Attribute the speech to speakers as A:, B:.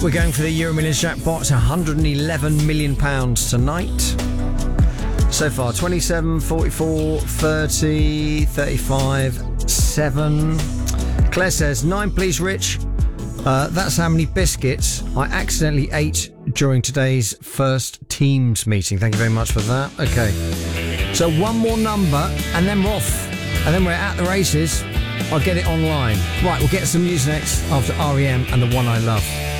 A: We're going for the Euro Millions jackpot. It's £111 million tonight. So far, 27, 44, 30, 35, 7. Claire says, 9 please, Rich. That's how many biscuits I accidentally ate during today's first Teams meeting. Thank you very much for that. Okay. So one more number and then we're off. And then we're at the races. I'll get it online. Right, we'll get some news next after R.E.M. and The One I Love.